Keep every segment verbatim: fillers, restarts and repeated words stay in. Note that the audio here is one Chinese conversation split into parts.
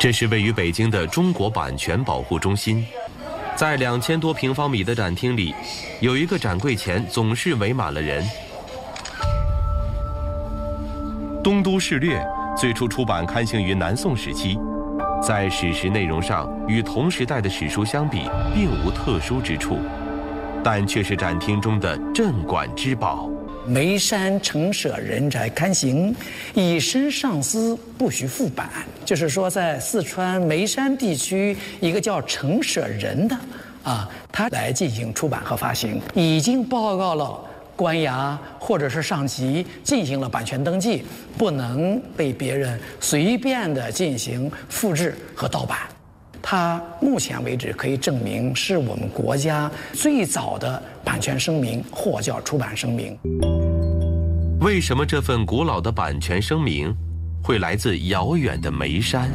这是位于北京的中国版权保护中心，在两千多平方米的展厅里，有一个展柜前总是围满了人。《东都事略》最初出版刊行于南宋时期，在史实内容上与同时代的史书相比，并无特殊之处，但却是展厅中的镇馆之宝。 眉山承舍人宅刊行，以身上司不许复版。就是说，在四川眉山地区，一个叫承舍人的啊，他来进行出版和发行，已经报告了官衙或者是上级进行了版权登记，不能被别人随便的进行复制和盗版。它目前为止可以证明是我们国家最早的版权声明或叫出版声明。 为什么这份古老的版权声明会来自遥远的眉山？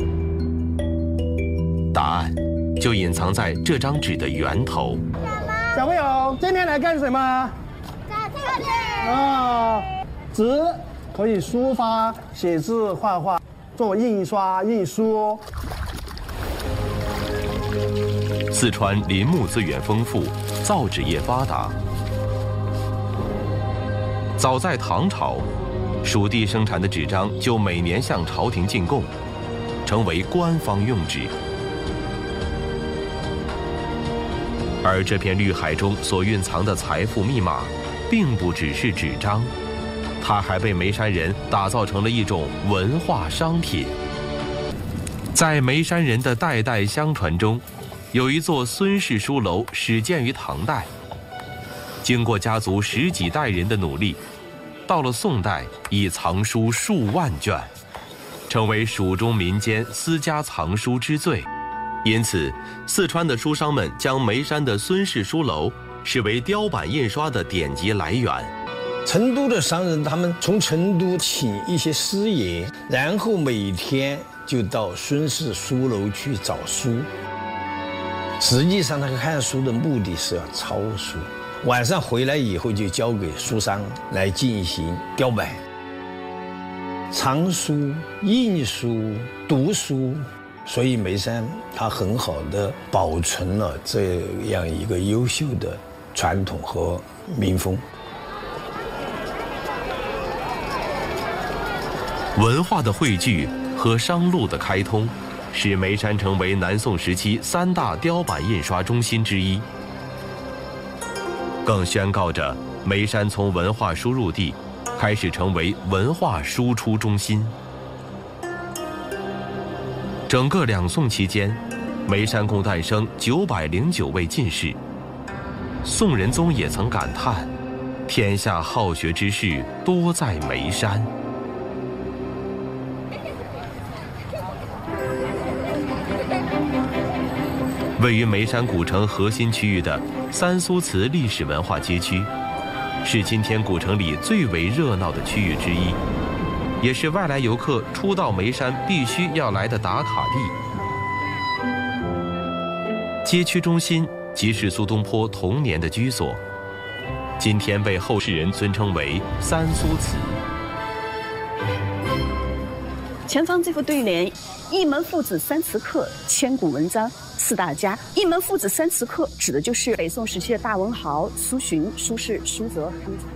答案就隐藏在这张纸的源头。 小朋友，今天来干什么？ 打字啊，纸可以书法、写字、画画，做印刷、印书。 四川林木资源丰富，造纸业发达。早在唐朝，蜀地生产的纸张就每年向朝廷进贡，成为官方用纸。而这片绿海中所蕴藏的财富密码，并不只是纸张，它还被眉山人打造成了一种文化商品。在眉山人的代代相传中，有一座孙氏书楼始建于唐代，经过家族十几代人的努力，到了宋代已藏书数万卷，成为蜀中民间私家藏书之最。因此，四川的书商们将眉山的孙氏书楼视为雕版印刷的典籍来源。 成都的商人，他们从成都请一些师爷，然后每天就到孙氏书楼去找书。实际上，他看书的目的是要抄书，晚上回来以后就交给书商来进行雕版。藏书、印书、读书，所以眉山它很好的保存了这样一个优秀的传统和民风。 文化的汇聚和商路的开通，使眉山成为南宋时期三大雕版印刷中心之一，更宣告着眉山从文化输入地开始成为文化输出中心。整个两宋期间，眉山共诞生九百零九位进士。宋仁宗也曾感叹：“天下好学之士多在眉山。”位于眉山古城核心区域的三苏祠历史文化街区，是今天古城里最为热闹的区域之一，也是外来游客初到眉山必须要来的打卡地。街区中心即是苏东坡童年的居所，今天被后世人尊称为三苏祠。 前方这副对联：一门父子三祠客，千古文章四大家。一门父子三祠客指的就是北宋时期的大文豪苏洵、苏轼、苏辙。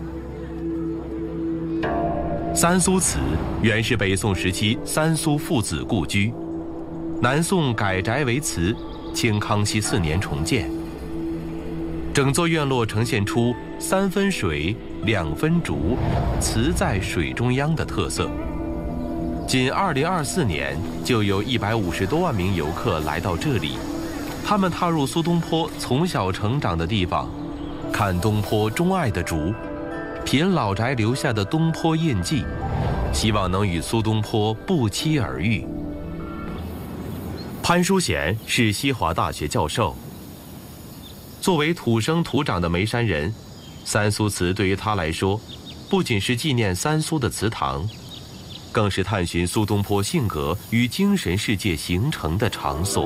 三苏祠原是北宋时期三苏父子故居，南宋改宅为祠，清康熙四年重建。整座院落呈现出三分水、两分竹，祠在水中央的特色。仅二零二四年，就有一百五十多万名游客来到这里，他们踏入苏东坡从小成长的地方，看东坡钟爱的竹，品老宅留下的东坡印记，希望能与苏东坡不期而遇。潘淑贤是西华大学教授。作为土生土长的眉山人，三苏祠对于他来说，不仅是纪念三苏的祠堂，更是探寻苏东坡性格与精神世界形成的场所。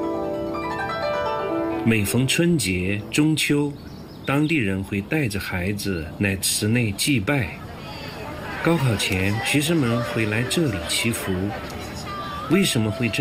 每逢春节、中秋，当地人会带着孩子来祠内祭拜。高考前，学生们会来这里祈福。为什么会这样？